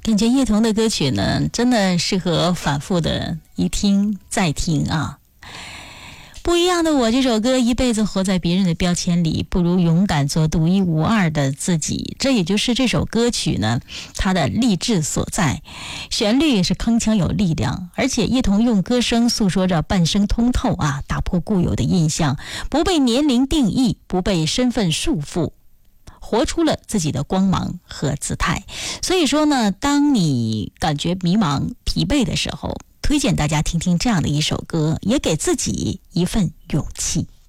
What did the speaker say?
感觉叶童的歌曲呢，真的适合反复的一听再听啊。不一样的我这首歌，一辈子活在别人的标签里，不如勇敢做独一无二的自己。这也就是这首歌曲呢，它的励志所在。旋律是铿锵有力量，而且叶童用歌声诉说着半生通透啊，打破固有的印象，不被年龄定义，不被身份束缚，活出了自己的光芒和姿态。所以说呢，当你感觉迷茫疲惫的时候，推荐大家听听这样的一首歌，也给自己一份勇气。